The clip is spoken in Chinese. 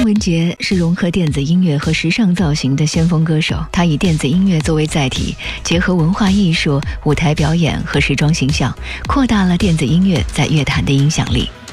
文杰是融合电子音乐和时尚造型的先锋歌手，他以电子音乐作为载体，结合文化艺术、舞台表演和时装形象，扩大了电子音乐在乐坛的影响力。